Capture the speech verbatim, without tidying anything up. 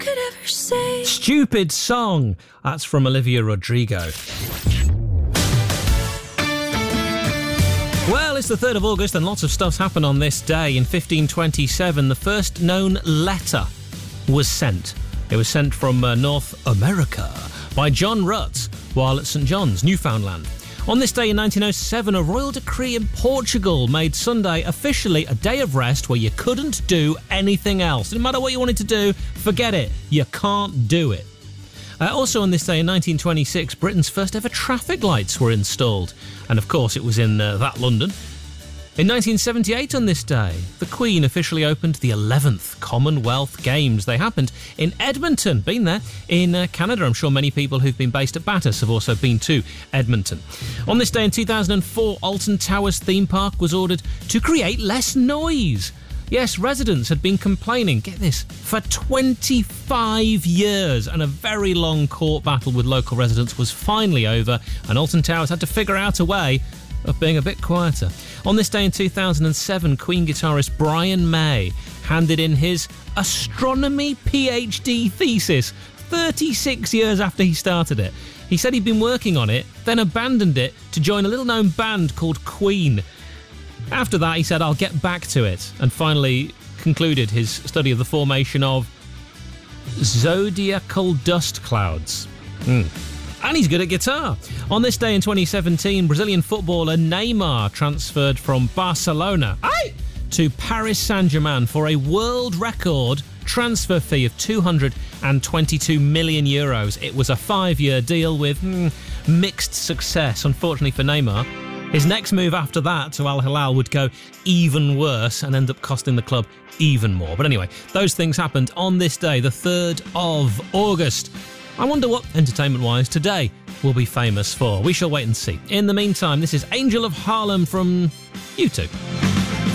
could ever say. Stupid Song. That's from Olivia Rodrigo. Well, it's the third of August and lots of stuff's happened on this day. In fifteen twenty-seven, the first known letter was sent. It was sent from uh, North America by John Rutt while at Saint John's, Newfoundland. On this day in nineteen oh seven, a royal decree in Portugal made Sunday officially a day of rest where you couldn't do anything else. No matter what you wanted to do, forget it. You can't do it. Uh, also on this day in nineteen twenty-six, Britain's first ever traffic lights were installed. And of course it was in uh, that London. In nineteen seventy-eight on this day, the Queen officially opened the eleventh Commonwealth Games. They happened in Edmonton. Been there in uh, Canada. I'm sure many people who've been based at Bathurst have also been to Edmonton. On this day in two thousand four, Alton Towers theme park was ordered to create less noise. Yes, residents had been complaining, get this, for twenty-five years, and a very long court battle with local residents was finally over, and Alton Towers had to figure out a way of being a bit quieter. On this day in two thousand seven, Queen guitarist Brian May handed in his astronomy PhD thesis thirty-six years after he started it. He said he'd been working on it, then abandoned it to join a little-known band called Queen. After that, he said, I'll get back to it, and finally concluded his study of the formation of zodiacal dust clouds. Mm. And he's good at guitar. On this day in twenty seventeen, Brazilian footballer Neymar transferred from Barcelona aye, to Paris Saint-Germain for a world record transfer fee of two hundred twenty-two million euros. It was a five-year deal with mm, mixed success, unfortunately for Neymar. His next move after that to Al Hilal would go even worse and end up costing the club even more. But anyway, those things happened on this day, the third of August. I wonder what, entertainment-wise, today will be famous for. We shall wait and see. In the meantime, this is Angel of Harlem from U two.